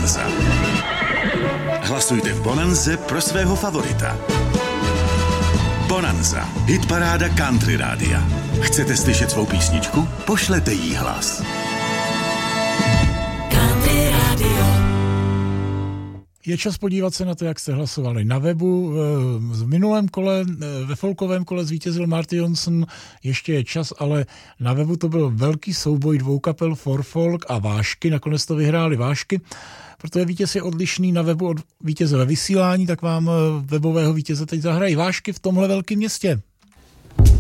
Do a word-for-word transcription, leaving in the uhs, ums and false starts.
Bonanza. Hlasujte v Bonanze pro svého favorita. Bonanza, hitparáda country rádia. Chcete slyšet svou písničku? Pošlete jí hlas. Country Radio. Je čas podívat se na to, jak jste hlasovali na webu. V minulém kole, ve folkovém kole zvítězil Marty Johnson, ještě je čas, ale na webu to byl velký souboj dvou kapel For Folk a Vášky. Nakonec to vyhráli Vášky, protože vítěz je odlišný na webu od vítěze ve vysílání, tak vám webového vítěze teď zahrají Vášky v tomhle velkém městě.